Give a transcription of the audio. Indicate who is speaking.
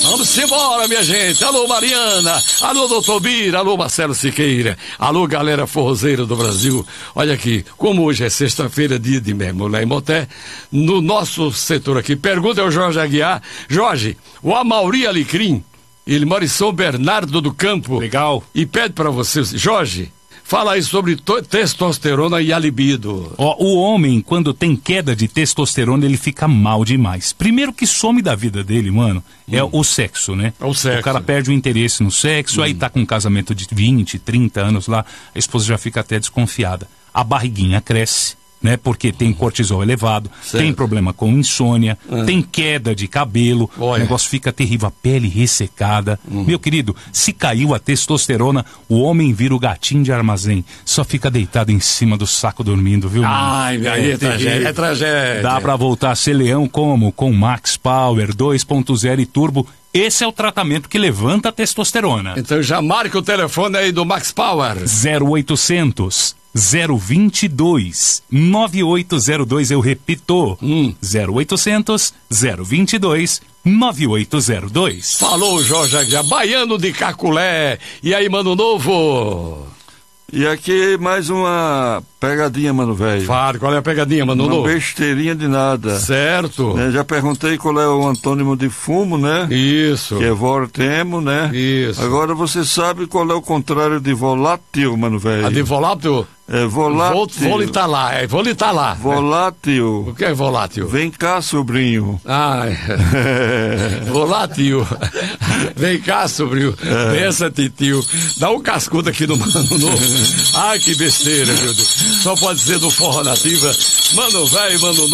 Speaker 1: Vamos embora, minha gente. Alô, Mariana. Alô, doutor Bira. Alô, Marcelo Siqueira. Alô, galera forrozeira do Brasil. Olha aqui, como hoje é sexta-feira, dia de Mulher em Moté, no nosso setor aqui, pergunta ao Jorge Aguiar. Jorge, o Amauri Alecrim, ele mora em São Bernardo do Campo.
Speaker 2: Legal.
Speaker 1: E pede pra você, Jorge, fala aí sobre testosterona e a libido.
Speaker 2: O homem, quando tem queda de testosterona, ele fica mal demais. Primeiro que some da vida dele, mano, é o sexo, né?
Speaker 1: É o sexo.
Speaker 2: O cara perde o interesse no sexo, aí tá com um casamento de 20, 30 anos lá, a esposa já fica até desconfiada. A barriguinha cresce, né? Porque tem cortisol elevado,
Speaker 1: certo.
Speaker 2: Tem problema com insônia, tem queda de cabelo,
Speaker 1: Olha.
Speaker 2: O negócio fica terrível, a pele ressecada. Meu querido, se caiu a testosterona, o homem vira o gatinho de armazém, só fica deitado em cima do saco dormindo, viu?
Speaker 1: Ai, aí é tragédia, é tragédia.
Speaker 2: Dá pra voltar a ser leão como? Com Max Power 2.0 e turbo. Esse é o tratamento que levanta a testosterona.
Speaker 1: Então já marca o telefone aí do Max Power.
Speaker 2: 0800 022 9802, eu repito, 0800 022 9802.
Speaker 1: Falou, Jorge Aguiar, baiano de Caculé. E aí, mano novo?
Speaker 3: E aqui mais uma pegadinha, mano velho.
Speaker 1: Fala, qual é a pegadinha, mano
Speaker 3: Uma
Speaker 1: novo?
Speaker 3: besteirinha de nada.
Speaker 1: Certo.
Speaker 3: Né, já perguntei qual é o antônimo de fumo, né?
Speaker 1: Isso.
Speaker 3: Que é vortemo, né?
Speaker 1: Isso.
Speaker 3: Agora você sabe qual é o contrário de volátil, mano velho?
Speaker 1: A de volátil?
Speaker 3: É volátil.
Speaker 1: Vou litar lá, vou litar lá.
Speaker 3: Volátil.
Speaker 1: O que é volátil?
Speaker 3: Vem cá, sobrinho.
Speaker 1: Ai, volátil. Vem cá, sobrinho. Pensa, titio. Dá um cascudo aqui no Mano Novo. Ai, que besteira, meu Deus. Só pode ser do Forró Nativa. Mano velho, mano novo.